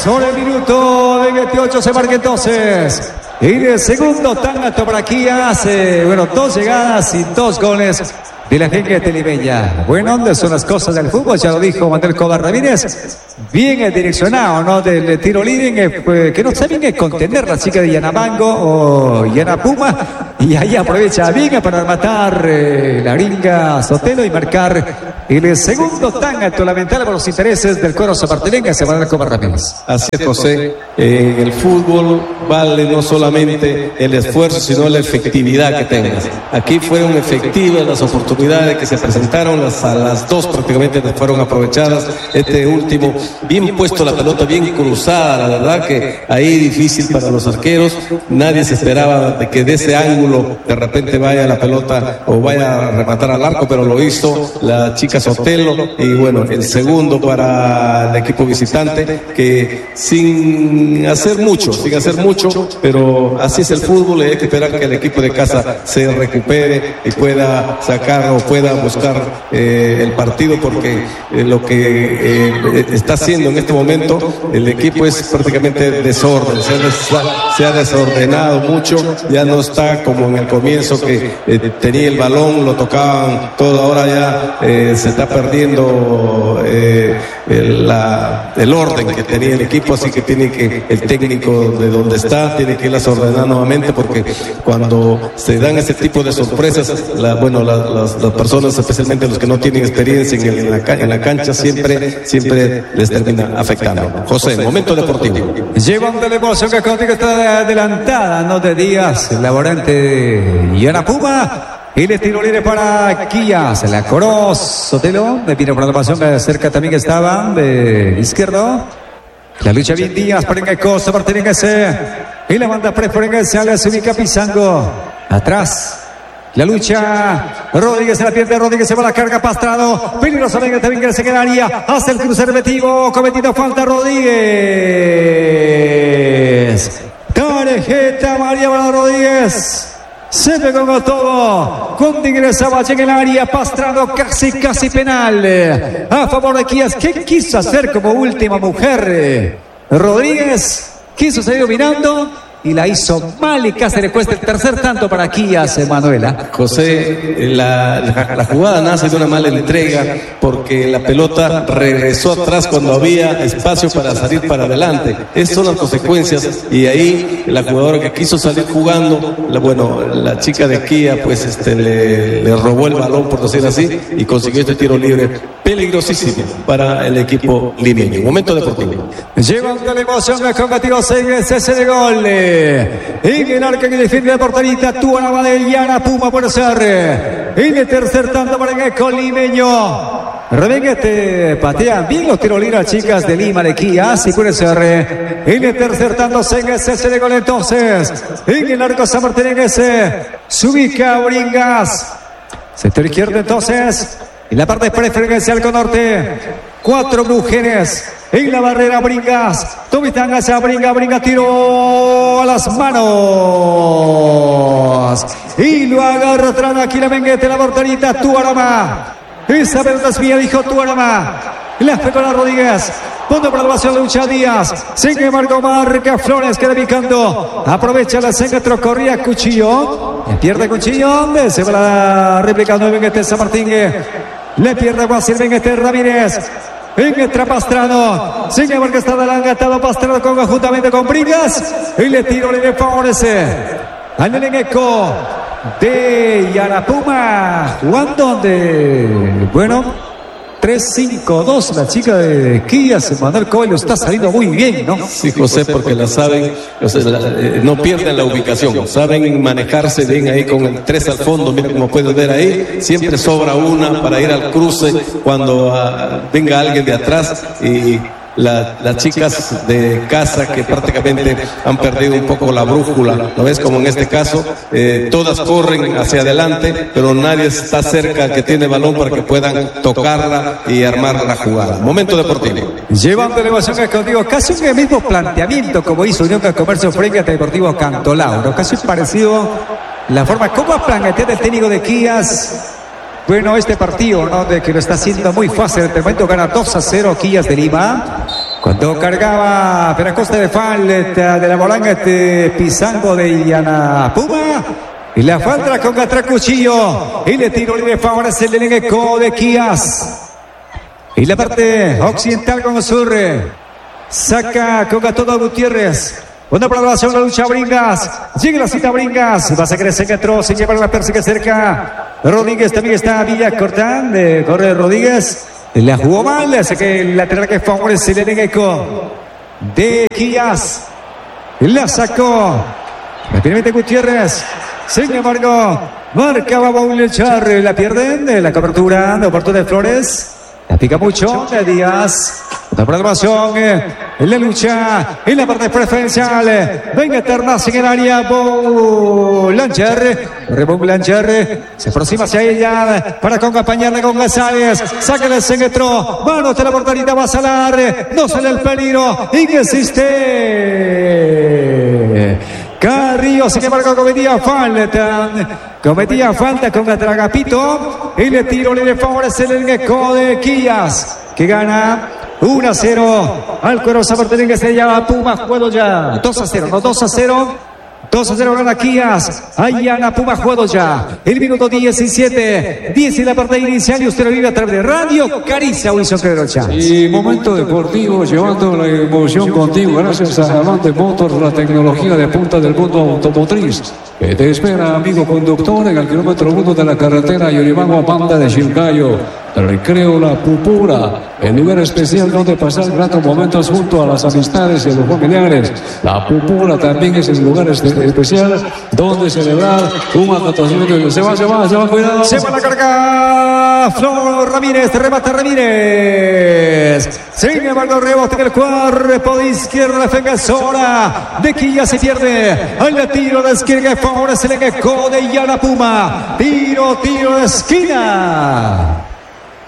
Sobre el minuto de 28 se marca entonces. Y de segundo tanto para Quías. Bueno, 2 llegadas y 2 goles de la gente limeña. Bueno, ¿dónde son las cosas del fútbol? Ya lo dijo Manuel Cobar Ramírez. Bien direccionado, ¿no? Del tiro libre, que no sabe bien contener la chica de Yanamango o Yanapuma. Y ahí aprovecha bien para matar la gringa Sotelo y marcar el segundo tanto lamentable por los intereses del cuadro samartinense, se Manuel Cobar Ramírez. Así es, José. El fútbol vale no solamente el esfuerzo, sino la efectividad que tengas. Aquí fueron efectivas las oportunidades que se presentaron, a las 2 prácticamente fueron aprovechadas. Este último, bien puesto la pelota, bien cruzada, la verdad que ahí difícil para los arqueros. Nadie se esperaba de que de ese ángulo de repente vaya la pelota o vaya a rematar al arco, pero lo hizo la chica Sotelo. Y bueno, el segundo para el equipo visitante, que sin hacer mucho, pero así es el fútbol, y hay que esperar que el equipo de casa se recupere y pueda sacar o pueda buscar el partido, porque lo que está haciendo en este momento el equipo es prácticamente desorden, se ha desordenado mucho, ya no está como en el comienzo que tenía el balón, lo tocaban todo, ahora ya se está perdiendo el orden que tenía el equipo, así que tiene que el técnico de donde está tiene que irlas ordenar nuevamente, porque cuando se dan ese tipo de sorpresas, las personas, especialmente los que no tienen experiencia en la cancha, siempre les termina afectando. José, momento deportivo. Llevando la emoción que contigo está adelantada, no de Díaz, el laborante de Yanapuma. Y le tiro libre para Quías, la coró Sotelo, me pide por la pasión que cerca también estaba de izquierdo. La lucha bien Díaz, Parengueco, Martínez, y la banda Preforenguese, se ubica Pizango, atrás. La lucha, Rodríguez se la pierde, Rodríguez se va a la carga, Pastrano, peligroso, venga, también que se quedaría, hace el cruce repetitivo, cometido falta Rodríguez. Tarjeta amarilla para Rodríguez. Se pegó con todo. Cuando ingresaba en el área, Pastrano casi penal. A favor de Quías. ¿Qué quiso hacer como última mujer? Rodríguez quiso seguir dominando y la hizo mal, y casi le cuesta el tercer tanto para Quías, Manuela. José, la jugada nace de una mala entrega, porque la pelota regresó atrás cuando había espacio para salir para adelante. Esas son las consecuencias, y ahí la jugadora que quiso salir jugando, la chica de Quías pues le robó el balón, por decir así, y consiguió este tiro libre peligrosísimo para el equipo limeño. Momento deportivo. Llevando la emoción con Gatiro Segues, ese de gol. En el arco que defiende la porterita, Tuarama de Yanapuma puede ser. En el tercer tanto para el equipo limeño. Revenguete patean bien los tiros libres, chicas de Lima, de Quías, y puede ser. En el tercer tanto, Segues, ese de gol entonces. En el arco San Martínez, se ubica Bringas. Sector izquierdo entonces. En la parte preferencial con norte, 4 mujeres en la barrera. Bringas, Tomitanga hacia Bringa, tiro a las manos y lo agarra tranquilamente la porterita Tuarama. Esa pelota es mía, dijo Tuarama. La pegó a Rodríguez. Punto para la base de lucha Díaz. Sigue marca Flores, queda picando. Aprovecha la centro, corría Cuchillo. Le pierde Cuchillo. Se va la réplica nuevamente San Martín. Le pierde fácil Benguete Ramírez. Entra Pastrano. Sigue porque está adelantado Pastrano conjuntamente con Bringas. Y le tiro, le favorece al Nelengueco de Yanapuma. Jugando de 3-5-2, la chica de Quías, Manuel Coelho, está saliendo muy bien, ¿no? Sí, José, porque la saben, no pierden la ubicación, saben manejarse bien ahí con el 3 al fondo. Mira como puedes ver ahí, siempre sobra una para ir al cruce cuando venga alguien de atrás, y las chicas de casa que prácticamente han perdido un poco la brújula, ¿no ves? Como en este caso, todas corren hacia adelante, pero nadie está cerca que tiene balón para que puedan tocarla y armar la jugada. Momento deportivo. Llevando la emoción al contigo, casi un mismo planteamiento como hizo Unión de Comercio frente al Deportivo Cantolauro, casi parecido la forma como plantea el técnico de Quías. Bueno, este partido, ¿no? De que lo está haciendo muy fácil. En el momento gana 2-0 Quías de Lima. Cuando cargaba per a costa de falta de la Bolanga pisando de Iana Puma. Y la falta con Gatra Cuchillo. Y le tiro libre favorece el elenco de Quías. Y la parte occidental con sur. Saca con Gatodo Gutiérrez. Una programación la lucha Bringas. Llega la cita Bringas. Va a sacar ese que entró. Se lleva la persigue cerca. Rodríguez también está Villa Cortán. Corre Rodríguez. La jugó mal. Hace que el lateral que favorece el elenco de Quías. La sacó. Rápidamente Gutiérrez. Sin embargo, marcaba Baulechar. La pierden. La cobertura de oportunidad de Flores. La pica mucho de Díaz. La programación en la lucha en la parte preferencial. Venga Ternas en el área. Boulancher. Boulancher se aproxima hacia ella para acompañarle con González. Saca el centro. Manos de la porterita. Va a salar. No sale el peligro. Insiste. Carrillo, sin embargo, cometía falta con Atragapito. Y le tiro, le favorece el elenco de Quías, que gana 1-0 al cuero Zabartelín, que se llama Puma. Juego ya 2-0, no 2-0. 2-0 gana Quías. Ayana Puma juego ya. El minuto 17. 10 en la parte inicial y usted lo vive a través de Radio Caricia Wilson Querocha. Y momento deportivo llevando la emoción contigo gracias a Avante Motors, la tecnología de punta del mundo automotriz. Que te espera, amigo conductor, en el kilómetro 1 de la carretera Yurimago a Banda de Chilcayo. El Recreo La Pupura, el lugar especial donde pasar gratos momentos junto a las amistades y a los familiares. La Pupura también es el lugar especial donde celebrar un acontecimiento. Se va, cuidado. Se va la carga. Flor Ramírez, remata Ramírez. Sin embargo, rebote en el cuerpo de izquierda, la defensora de Quilla se pierde. Al tiro de esquina que favorece el equipo de Yana Puma. Tiro de esquina.